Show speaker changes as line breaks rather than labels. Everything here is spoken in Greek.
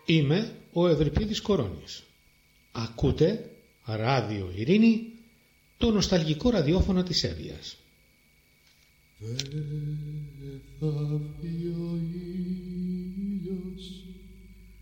Είμαι ο Ευρυπίδης Κορώνης. Ακούτε Ράδιο Ειρήνη, το νοσταλγικό ραδιόφωνο της Εύβοιας.
Δεν θα φύγει